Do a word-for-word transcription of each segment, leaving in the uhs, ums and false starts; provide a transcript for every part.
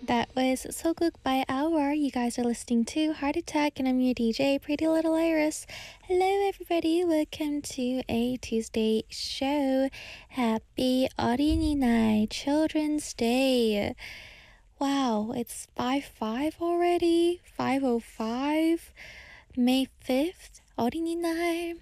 That was Soguk by Aurora. You guys are listening to Heart Attack, and I'm your D J, Pretty Little Iris. Hello, everybody. Welcome to a Tuesday show. Happy Night Children's Day. Wow, it's five five already? five oh five? May fifth? Night.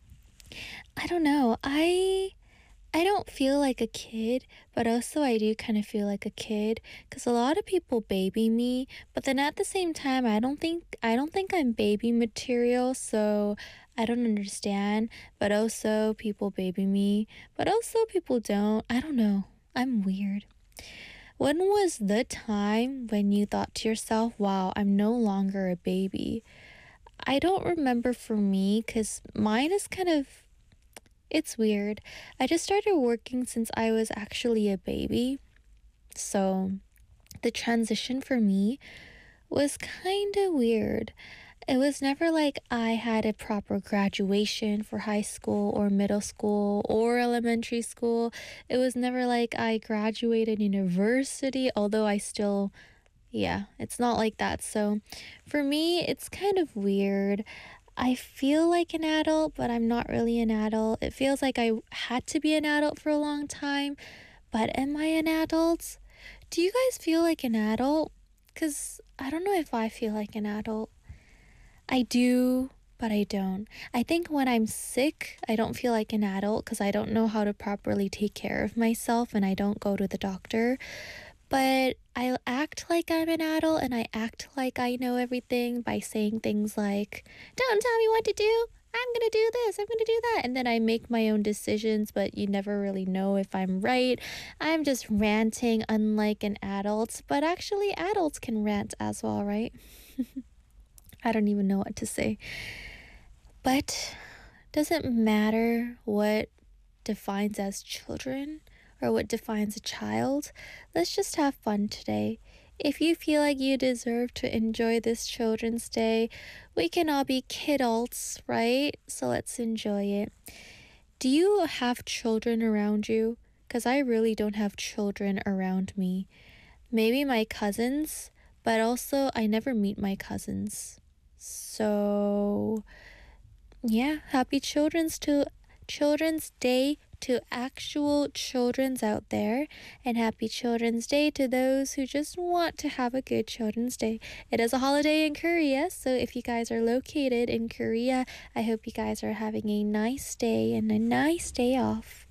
I don't know. I I don't feel like a kid, but also I do kind of feel like a kid because a lot of people baby me, but then at the same time, I don't think I don't think I'm baby material, so I don't understand. But also people baby me, but also people don't. I don't know. I'm weird. When was the time when you thought to yourself, "Wow, I'm no longer a baby"? I don't remember for me because mine is kind of it's weird. I just started working since I was actually a baby. So the transition for me was kind of weird. It was never like I had a proper graduation for high school or middle school or elementary school. It was never like I graduated university, although I still, yeah, it's not like that. So for me, it's kind of weird. I feel like an adult, but I'm not really an adult. It feels like I had to be an adult for a long time, but am I an adult? Do you guys feel like an adult? Because I don't know if I feel like an adult. I do, but I don't. I think when I'm sick, I don't feel like an adult because I don't know how to properly take care of myself and I don't go to the doctor. But I act like I'm an adult and I act like I know everything by saying things like, "Don't tell me what to do. I'm going to do this. I'm going to do that." And then I make my own decisions, but you never really know if I'm right. I'm just ranting, unlike an adult. But actually, adults can rant as well, right? I don't even know what to say. But doesn't matter what defines as children or what defines a child. Let's just have fun today. If you feel like you deserve to enjoy this Children's Day, we can all be kidults, right? So let's enjoy it. Do you have children around you? Because I really don't have children around me. Maybe my cousins, but also I never meet my cousins. So yeah, happy Children's to Children's Day to actual children's out there, and happy Children's Day to those who just want to have a good Children's Day. It is a holiday in Korea, so if you guys are located in Korea, I hope you guys are having a nice day and a nice day off.